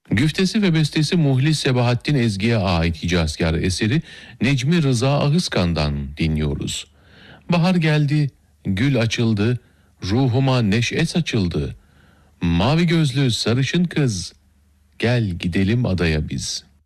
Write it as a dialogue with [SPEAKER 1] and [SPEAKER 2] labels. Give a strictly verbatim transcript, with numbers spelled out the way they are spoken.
[SPEAKER 1] Güftesi ve bestesi Muhlis Sebahattin Ezgi'ye ait Hicazkar eseri Necmi Rıza Ahıskan'dan dinliyoruz. Bahar geldi, gül açıldı, ruhuma neşe saçıldı. Mavi gözlü sarışın kız, gel gidelim adaya biz.